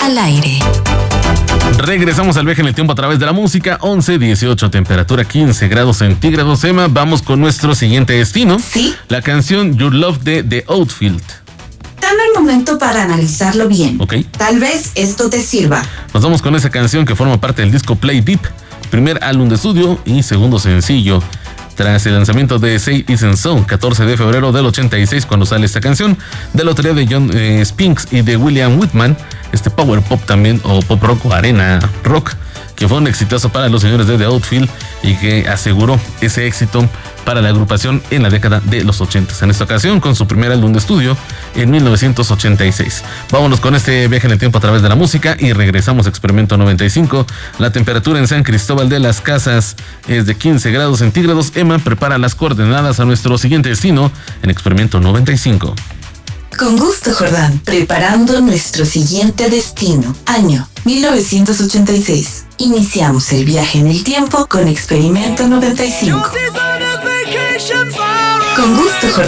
al aire. Regresamos al viaje en el tiempo a través de la música. 11:18, temperatura 15 grados centígrados. Emma, vamos con nuestro siguiente destino. Sí. La canción Your Love de The Outfield. Dame el momento para analizarlo bien. Ok. Tal vez esto te sirva. Nos vamos con esa canción que forma parte del disco Play Deep, primer álbum de estudio y segundo sencillo. Tras el lanzamiento de Say Isn't So, 14 de febrero del 86, cuando sale esta canción, de la autoría de John Spinks y de William Whitman, este power pop también, o pop rock o arena rock, que fue un exitazo para los señores de The Outfield y que aseguró ese éxito para la agrupación en la década de los 80. En esta ocasión, con su primer álbum de estudio en 1986. Vámonos con este viaje en el tiempo a través de la música y regresamos a Experimento 95. La temperatura en San Cristóbal de las Casas es de 15 grados centígrados. Emma prepara las coordenadas a nuestro siguiente destino en Experimento 95. Con gusto, Jordán. Preparando nuestro siguiente destino. Año 1986. Iniciamos el viaje en el tiempo con Experimento 95. Con gusto, Jordán.